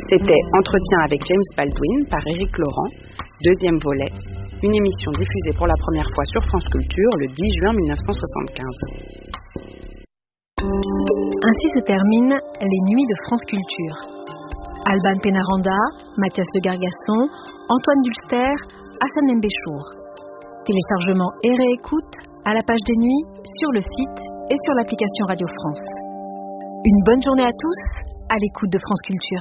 C'était Entretien avec James Baldwin par Éric Laurent, deuxième volet, une émission diffusée pour la première fois sur France Culture le 10 juin 1975. Ainsi se terminent les nuits de France Culture. Alban Pénaranda, Mathias de Gargasson, Antoine Dulster, Hassan Mbéchour. Téléchargement et réécoute à la page des nuits, sur le site et sur l'application Radio France. Une bonne journée à tous, à l'écoute de France Culture.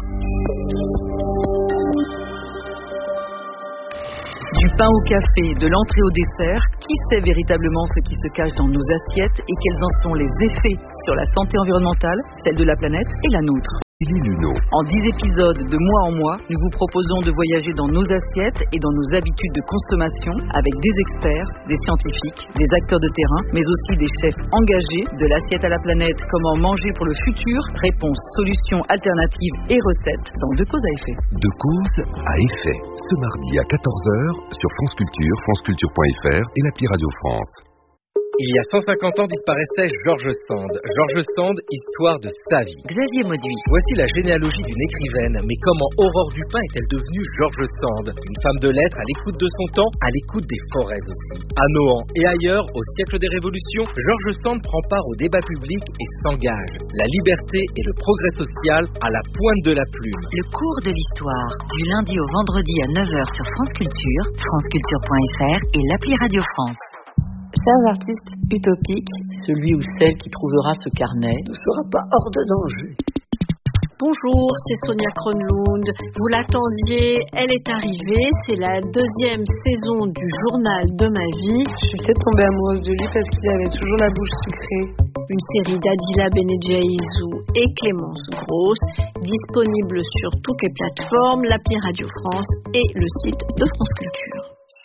Du pain au café, de l'entrée au dessert, qui sait véritablement ce qui se cache dans nos assiettes et quels en sont les effets sur la santé environnementale, celle de la planète et la nôtre? En 10 épisodes de mois en mois, nous vous proposons de voyager dans nos assiettes et dans nos habitudes de consommation avec des experts, des scientifiques, des acteurs de terrain, mais aussi des chefs engagés. De l'assiette à la planète, comment manger pour le futur, réponses, solutions, alternatives et recettes dans De cause à effet. De cause à effet, ce mardi à 14h sur France Culture, franceculture.fr et l'appli Radio France. Il y a 150 ans disparaissait George Sand. George Sand, histoire de sa vie. Xavier Mauduit. Voici la généalogie d'une écrivaine. Mais comment Aurore Dupin est-elle devenue George Sand? Une femme de lettres à l'écoute de son temps, à l'écoute des forêts aussi. À Nohant et ailleurs, au siècle des révolutions, George Sand prend part au débat public et s'engage. La liberté et le progrès social à la pointe de la plume. Le cours de l'histoire, du lundi au vendredi à 9h sur France Culture, franceculture.fr et l'appli Radio France. Chers artistes utopiques, celui ou celle qui trouvera ce carnet ne sera pas hors de danger. Bonjour, c'est Sonia Kronlund. Vous l'attendiez, elle est arrivée. C'est la deuxième saison du journal de ma vie. Je suis peut-être tombée amoureuse de lui parce qu'il avait toujours la bouche sucrée. Une série d'Adila Benedjaïzou et Clémence Grosse, disponible sur toutes les plateformes, l'appli Radio France et le site de France Culture.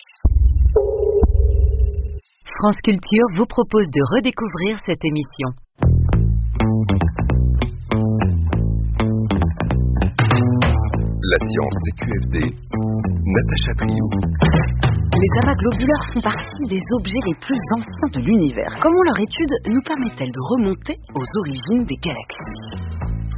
France Culture vous propose de redécouvrir cette émission. La science des QFD. Natacha Trio. Les amas globulaires font partie des objets les plus anciens de l'univers. Comment leur étude nous permet-elle de remonter aux origines des galaxies ?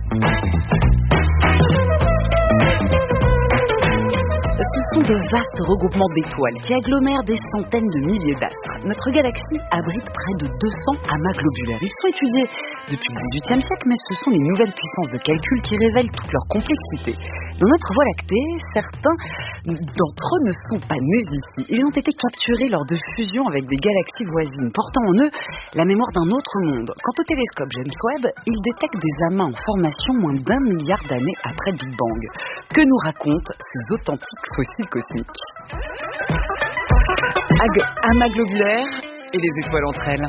Ce sont de vastes regroupements d'étoiles qui agglomèrent des centaines de milliers d'astres. Notre galaxie abrite près de 200 amas globulaires. Ils sont étudiés depuis le XVIIIe siècle, mais ce sont les nouvelles puissances de calcul qui révèlent toute leur complexité. Dans notre Voie lactée, certains d'entre eux ne sont pas nés ici. Ils ont été capturés lors de fusions avec des galaxies voisines, portant en eux la mémoire d'un autre monde. Quant au télescope James Webb, il détecte des amas en formation moins d'1 milliard d'années après le Big Bang. Que nous racontent ces authentiques fossiles cosmiques? Amas globulaires et les étoiles entre elles.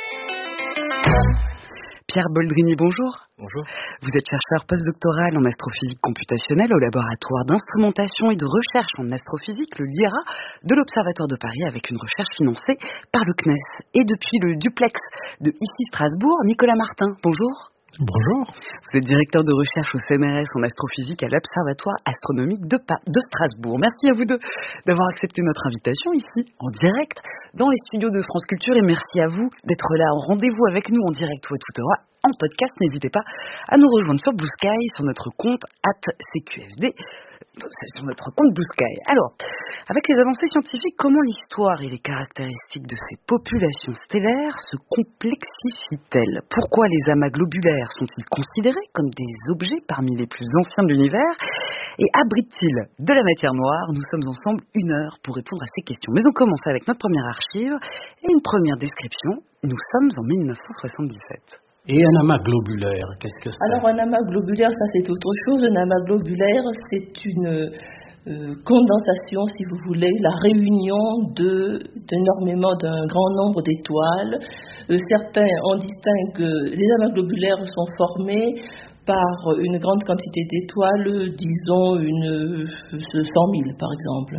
Pierre Boldrini, bonjour. Bonjour. Vous êtes chercheur postdoctoral en astrophysique computationnelle au laboratoire d'instrumentation et de recherche en astrophysique, le LIRA, de l'Observatoire de Paris, avec une recherche financée par le CNES. Et depuis le duplex de ici Strasbourg, Nicolas Martin, bonjour. Bonjour. Vous êtes directeur de recherche au CNRS en astrophysique à l'Observatoire astronomique de Strasbourg. Merci à vous deux d'avoir accepté notre invitation ici, en direct, dans les studios de France Culture. Et merci à vous d'être là en rendez-vous avec nous en direct ou à toute heure en podcast. N'hésitez pas à nous rejoindre sur Blue Sky, sur notre compte @CQFD, sur notre compte Blue Sky. Alors, avec les avancées scientifiques, comment l'histoire et les caractéristiques de ces populations stellaires se complexifient-elles? Pourquoi les amas globulaires sont-ils considérés comme des objets parmi les plus anciens de l'univers? Et abritent-ils de la matière noire? Nous sommes ensemble 1 heure pour répondre à ces questions. Mais on commence avec notre première archive et une première description. Nous sommes en 1977. Et un amas globulaire, qu'est-ce que c'est? Alors un amas globulaire, ça c'est autre chose. Un amas globulaire, c'est une condensation, si vous voulez, la réunion d'un grand nombre d'étoiles. Certains en distinguent, les amas globulaires sont formés par une grande quantité d'étoiles, disons 100 000 par exemple.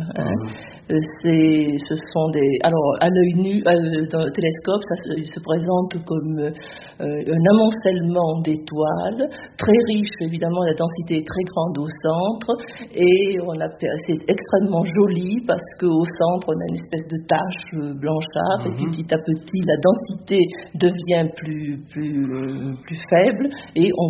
Ce sont alors à l'œil nu, dans le télescope, ça se présente comme un amoncellement d'étoiles, très riche évidemment, la densité est très grande au centre, et c'est extrêmement joli parce qu'au centre on a une espèce de tache blanchâtre, et puis petit à petit la densité devient plus faible, et on voit les étoiles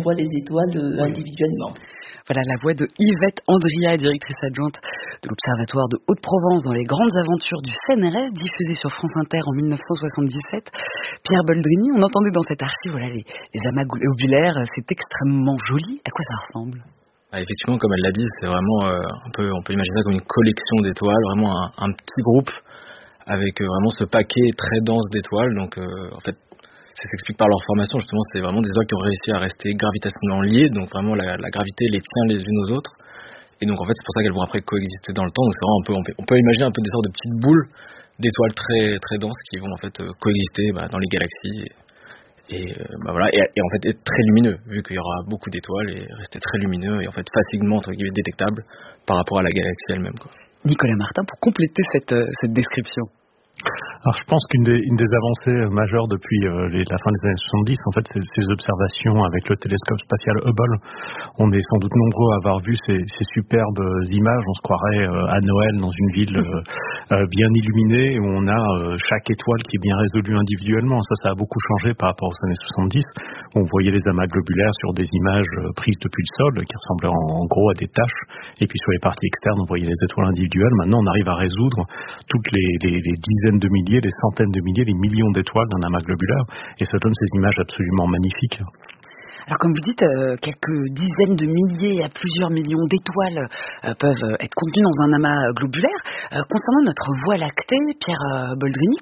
étoiles individuellement. Voilà la voix de Yvette Andria, directrice adjointe de l'Observatoire de Haute-Provence dans les grandes aventures du CNRS, diffusée sur France Inter en 1977. Pierre Boldrini, on entendait dans cette archive les amas globulaires, c'est extrêmement joli. À quoi ça ressemble ? Effectivement, comme elle l'a dit, c'est vraiment on peut imaginer ça comme une collection d'étoiles, vraiment un petit groupe avec vraiment ce paquet très dense d'étoiles. Donc en fait, ça s'explique par leur formation, justement, c'est vraiment des étoiles qui ont réussi à rester gravitationnellement liées, donc vraiment la gravité les tient les unes aux autres, et donc en fait c'est pour ça qu'elles vont après coexister dans le temps. Donc c'est vraiment on peut imaginer un peu des sortes de petites boules d'étoiles très très denses qui vont en fait coexister dans les galaxies, et en fait être très lumineux, vu qu'il y aura beaucoup d'étoiles, et rester très lumineux et en fait facilement entre guillemets détectable par rapport à la galaxie elle-même, quoi. Nicolas Martin, pour compléter cette description. Alors je pense qu'une des avancées majeures depuis la fin des années 70, en fait, c'est ces observations avec le télescope spatial Hubble. On est sans doute nombreux à avoir vu ces superbes images. On se croirait à Noël dans une ville bien illuminée, où on a chaque étoile qui est bien résolue individuellement. Ça a beaucoup changé par rapport aux années 70, où on voyait les amas globulaires sur des images prises depuis le sol, qui ressemblaient en gros à des taches. Et puis sur les parties externes, on voyait les étoiles individuelles. Maintenant, on arrive à résoudre toutes les dizaines de milliers, les centaines de milliers, les millions d'étoiles d'un amas globulaire, et ça donne ces images absolument magnifiques. Alors comme vous dites, quelques dizaines de milliers à plusieurs millions d'étoiles peuvent être contenues dans un amas globulaire. Concernant notre Voie lactée, Pierre Boldrini,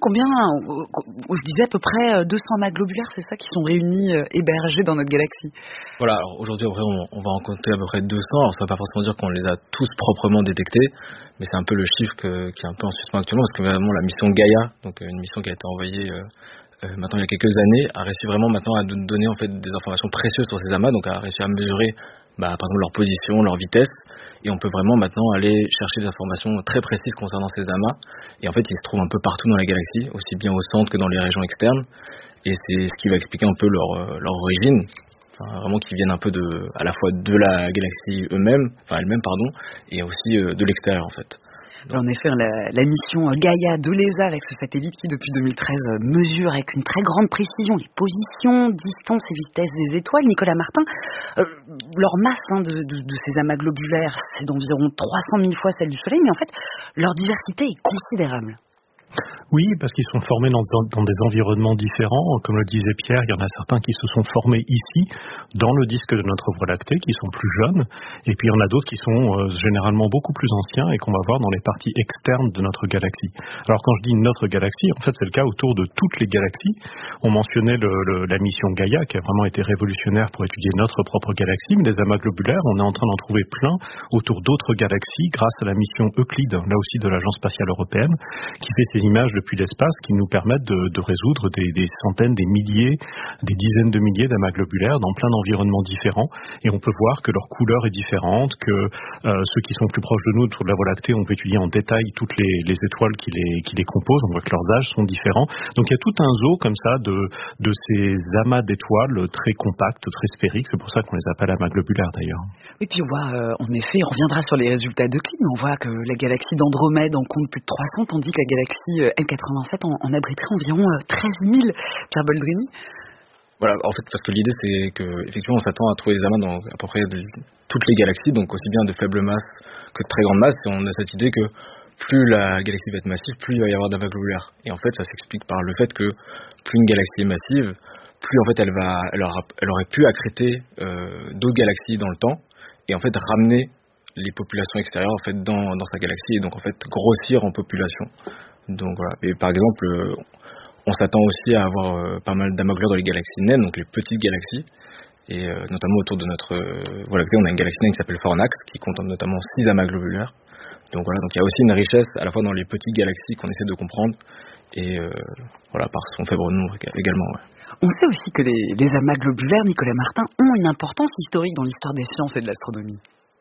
je disais à peu près 200 amas globulaires, c'est ça, qui sont réunis, hébergés dans notre galaxie. Voilà, alors aujourd'hui on va en compter à peu près 200, alors ça ne veut pas forcément dire qu'on les a tous proprement détectés, mais c'est un peu le chiffre qui est un peu en suspens actuellement, parce que vraiment la mission Gaia, donc une mission qui a été envoyée maintenant il y a quelques années, a réussi vraiment maintenant à nous donner en fait des informations précieuses sur ces amas, donc a réussi à mesurer par exemple leur position, leur vitesse, et on peut vraiment maintenant aller chercher des informations très précises concernant ces amas, et en fait ils se trouvent un peu partout dans la galaxie, aussi bien au centre que dans les régions externes, et c'est ce qui va expliquer un peu leur origine, vraiment qui viennent un peu à la fois de la galaxie elle-même, et aussi de l'extérieur en fait. En effet, la mission Gaia de l'ESA avec ce satellite qui depuis 2013 mesure avec une très grande précision les positions, distances et vitesses des étoiles. Nicolas Martin, leur masse de ces amas globulaires, c'est d'environ 300 000 fois celle du Soleil, mais en fait, leur diversité est considérable. Oui, parce qu'ils sont formés dans des environnements différents. Comme le disait Pierre, il y en a certains qui se sont formés ici, dans le disque de notre Voie lactée, qui sont plus jeunes. Et puis il y en a d'autres qui sont généralement beaucoup plus anciens et qu'on va voir dans les parties externes de notre galaxie. Alors quand je dis notre galaxie, en fait c'est le cas autour de toutes les galaxies. On mentionnait la mission Gaia, qui a vraiment été révolutionnaire pour étudier notre propre galaxie. Mais les amas globulaires, on est en train d'en trouver plein autour d'autres galaxies grâce à la mission Euclide, là aussi de l'Agence spatiale européenne, qui fait ces images depuis l'espace qui nous permettent de résoudre des centaines, des milliers, des dizaines de milliers d'amas globulaires dans plein d'environnements différents, et on peut voir que leur couleur est différente, que ceux qui sont plus proches de nous autour de la Voie lactée, on peut étudier en détail toutes les étoiles qui les composent, on voit que leurs âges sont différents, donc il y a tout un zoo comme ça de ces amas d'étoiles très compacts, très sphériques, c'est pour ça qu'on les appelle amas globulaires d'ailleurs. Et puis on voit, en effet, on reviendra sur les résultats d'Euclide, mais on voit que la galaxie d'Andromède en compte plus de 300, tandis que la galaxie M87 en abriterait environ 13 000. Pierre Boldrini. Voilà, en fait, parce que l'idée c'est que effectivement on s'attend à trouver des amas dans à peu près toutes les galaxies, donc aussi bien de faible masse que de très grande masse, et on a cette idée que plus la galaxie va être massive, plus il va y avoir d'amas globulaires. Et en fait, ça s'explique par le fait que plus une galaxie est massive, plus en fait elle aurait pu accréter d'autres galaxies dans le temps, et en fait ramener les populations extérieures en fait dans sa galaxie, et donc en fait grossir en population. Donc voilà. Et par exemple, on s'attend aussi à avoir pas mal d'amas globulaires dans les galaxies naines, donc les petites galaxies, et notamment autour de notre Voie lactée, on a une galaxie naine qui s'appelle Fornax, qui compte notamment 6 amas globulaires. Donc voilà, donc il y a aussi une richesse à la fois dans les petites galaxies qu'on essaie de comprendre, et par son faible nombre également. Ouais. On sait aussi que les amas globulaires, Nicolas Martin, ont une importance historique dans l'histoire des sciences et de l'astronomie.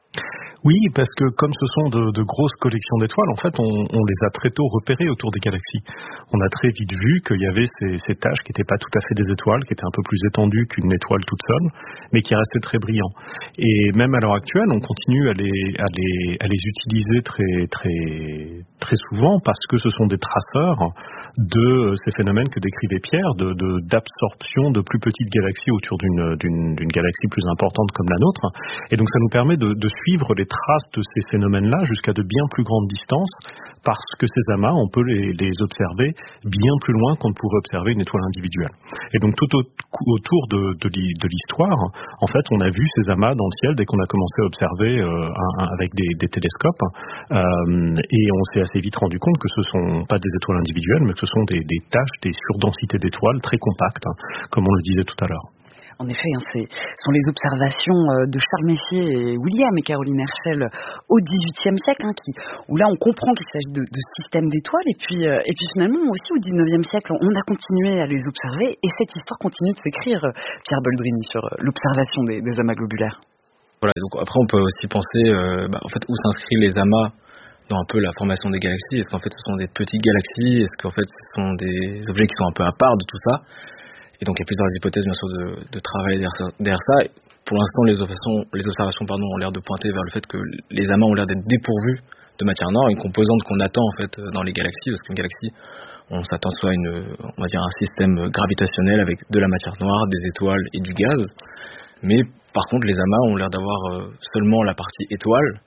Oui, parce que comme ce sont de grosses collections d'étoiles, en fait, on les a très tôt repérées autour des galaxies. On a très vite vu qu'il y avait ces taches qui n'étaient pas tout à fait des étoiles, qui étaient un peu plus étendues qu'une étoile toute seule, mais qui restaient très brillants. Et même à l'heure actuelle, on continue à les utiliser très, très très souvent parce que ce sont des traceurs de ces phénomènes que décrivait Pierre, d'absorption de plus petites galaxies autour d'une galaxie plus importante comme la nôtre. Et donc ça nous permet de suivre les traces de ces phénomènes-là jusqu'à de bien plus grandes distances, parce que ces amas, on peut les observer bien plus loin qu'on ne pourrait observer une étoile individuelle. Et donc tout autour de l'histoire, en fait, on a vu ces amas dans le ciel dès qu'on a commencé à observer avec des télescopes, et on s'est assez vite rendu compte que ce sont pas des étoiles individuelles, mais que ce sont des taches, des surdensités d'étoiles très compactes, comme on le disait tout à l'heure. En effet, ce sont les observations de Charles Messier et William et Caroline Herschel au XVIIIe siècle, où là on comprend qu'il s'agit de systèmes d'étoiles, et puis finalement aussi au XIXe siècle, on a continué à les observer, et cette histoire continue de s'écrire, Pierre Boldrini, sur l'observation des amas globulaires. Voilà, donc après on peut aussi penser en fait où s'inscrivent les amas dans un peu la formation des galaxies. Est-ce qu'en fait ce sont des petites galaxies? Est-ce qu'en fait ce sont des objets qui sont un peu à part de tout ça? Et donc il y a plusieurs hypothèses bien sûr de travail derrière ça. Pour l'instant les observations ont l'air de pointer vers le fait que les amas ont l'air d'être dépourvus de matière noire, une composante qu'on attend en fait dans les galaxies, parce qu'une galaxie, on s'attend soit on va dire un système gravitationnel avec de la matière noire, des étoiles et du gaz. Mais par contre les amas ont l'air d'avoir seulement la partie étoile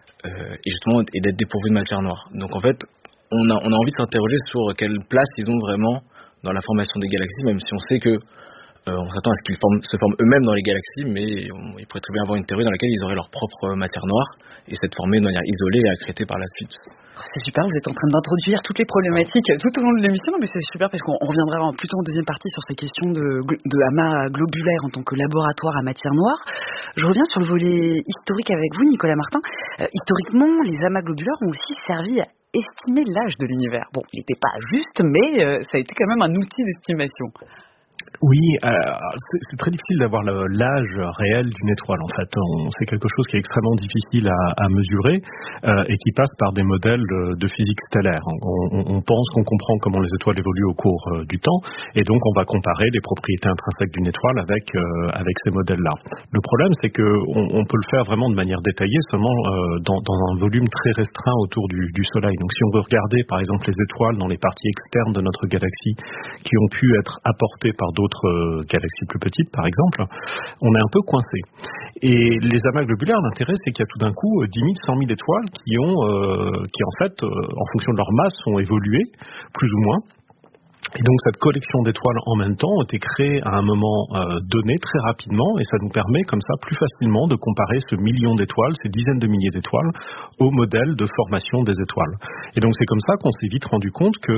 et d'être dépourvus de matière noire. Donc en fait on a envie de s'interroger sur quelle place ils ont vraiment dans la formation des galaxies, même si on sait que on s'attend à ce qu'ils se forment eux-mêmes dans les galaxies, mais ils pourraient très bien avoir une théorie dans laquelle ils auraient leur propre matière noire et s'être formés de manière isolée et accrétée par la suite. C'est super, vous êtes en train d'introduire toutes les problématiques tout au long de l'émission, mais c'est super parce qu'on reviendra plutôt en deuxième partie sur ces questions de amas globulaires en tant que laboratoire à matière noire. Je reviens sur le volet historique avec vous, Nicolas Martin. Historiquement, les amas globulaires ont aussi servi à estimer l'âge de l'univers. Bon, il n'était pas juste, mais ça a été quand même un outil d'estimation. Oui, c'est très difficile d'avoir l'âge réel d'une étoile. En fait, c'est quelque chose qui est extrêmement difficile à mesurer et qui passe par des modèles de physique stellaire. On pense qu'on comprend comment les étoiles évoluent au cours du temps, et donc on va comparer les propriétés intrinsèques d'une étoile avec ces modèles-là. Le problème, c'est que on peut le faire vraiment de manière détaillée seulement dans un volume très restreint autour du Soleil. Donc, si on veut regarder, par exemple, les étoiles dans les parties externes de notre galaxie qui ont pu être apportées par d'autres galaxies plus petites, par exemple, on est un peu coincé. Et les amas globulaires, l'intérêt, c'est qu'il y a tout d'un coup 10 000, 100 000 étoiles qui en fait, en fonction de leur masse, ont évolué, plus ou moins. Et donc cette collection d'étoiles en même temps a été créée à un moment donné très rapidement, et ça nous permet comme ça plus facilement de comparer ce million d'étoiles, ces dizaines de milliers d'étoiles, au modèle de formation des étoiles. Et donc c'est comme ça qu'on s'est vite rendu compte que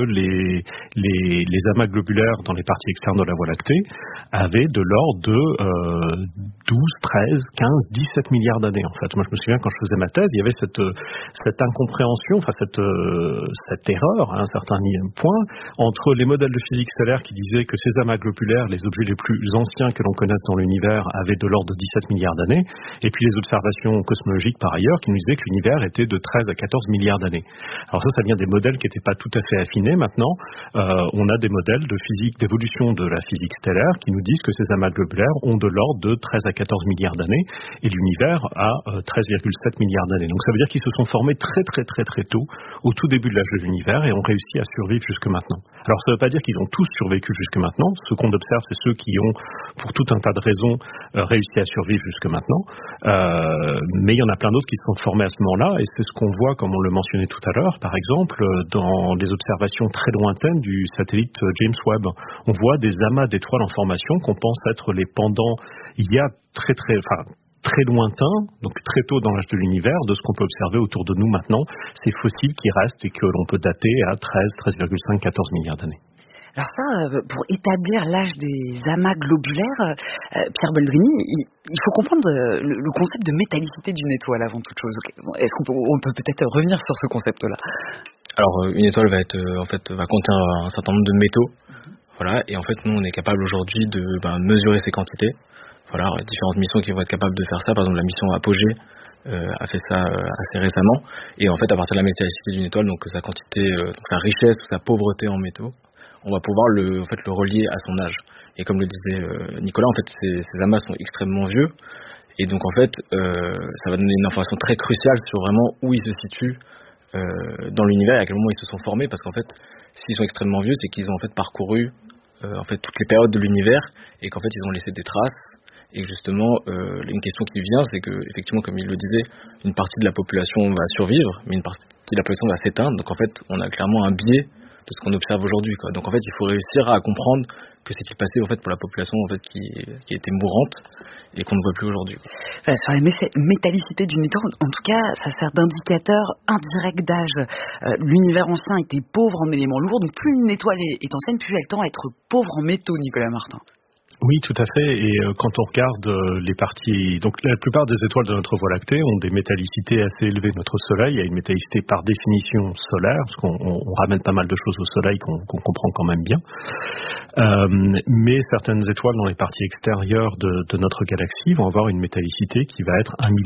les amas globulaires dans les parties externes de la Voie lactée avaient de l'ordre de 12, 13, 15, 17 milliards d'années en fait. Moi je me souviens quand je faisais ma thèse, il y avait cette incompréhension, enfin cette erreur à un certain point entre les modèles de physique stellaire qui disait que ces amas globulaires, les objets les plus anciens que l'on connaisse dans l'univers, avaient de l'ordre de 17 milliards d'années, et puis les observations cosmologiques par ailleurs qui nous disaient que l'univers était de 13 à 14 milliards d'années. Alors ça vient des modèles qui n'étaient pas tout à fait affinés. Maintenant, on a des modèles de physique, d'évolution de la physique stellaire qui nous disent que ces amas globulaires ont de l'ordre de 13 à 14 milliards d'années, et l'univers a 13,7 milliards d'années. Donc ça veut dire qu'ils se sont formés très très très très tôt, au tout début de l'âge de l'univers, et ont réussi à survivre jusque maintenant. Alors ça ne veut pas dire qu'ils ont tous survécu jusque maintenant. Ce qu'on observe, c'est ceux qui ont, pour tout un tas de raisons, réussi à survivre jusque maintenant. Mais il y en a plein d'autres qui se sont formés à ce moment-là, et c'est ce qu'on voit, comme on le mentionnait tout à l'heure, par exemple, dans les observations très lointaines du satellite James Webb. On voit des amas d'étoiles en formation qu'on pense être les pendants il y a très lointain, donc très tôt dans l'âge de l'univers, de ce qu'on peut observer autour de nous maintenant, ces fossiles qui restent et que l'on peut dater à 13,5, 14 milliards d'années. Alors ça, pour établir l'âge des amas globulaires, Pierre Boldrini, il faut comprendre le concept de métallicité d'une étoile avant toute chose. Est-ce qu'on peut peut-être revenir sur ce concept-là? Alors une étoile va contenir un certain nombre de métaux, voilà, et en fait nous on est capable aujourd'hui de mesurer ces quantités. Voilà, il y a différentes missions qui vont être capables de faire ça. Par exemple, la mission Apogée a fait ça assez récemment. Et en fait, à partir de la métallicité d'une étoile, donc sa quantité, donc sa richesse ou sa pauvreté en métaux, on va pouvoir le relier à son âge. Et comme le disait Nicolas, en fait, ces amas sont extrêmement vieux. Et donc, en fait, ça va donner une information très cruciale sur vraiment où ils se situent dans l'univers et à quel moment ils se sont formés, parce qu'en fait, s'ils sont extrêmement vieux, c'est qu'ils ont en fait parcouru toutes les périodes de l'univers et qu'en fait ils ont laissé des traces. Et justement, une question qui vient, c'est que effectivement, comme il le disait, une partie de la population va survivre, mais une partie de la population va s'éteindre. Donc en fait, on a clairement un biais de ce qu'on observe aujourd'hui, quoi. Donc en fait, il faut réussir à comprendre que s'est-il passé en fait pour la population en fait qui était mourante et qu'on ne voit plus aujourd'hui. Voilà, sur la métallicité d'une étoile, en tout cas, ça sert d'indicateur indirect d'âge. L'univers ancien était pauvre en éléments lourds, donc plus une étoile est ancienne, plus elle tend à être pauvre en métaux, Nicolas Martin. Oui, tout à fait. Et quand on regarde les parties, donc la plupart des étoiles de notre Voie lactée ont des métallicités assez élevées. Notre Soleil a une métallicité par définition solaire, parce qu'on ramène pas mal de choses au Soleil qu'on comprend quand même bien. Mais certaines étoiles dans les parties extérieures de notre galaxie vont avoir une métallicité qui va être 1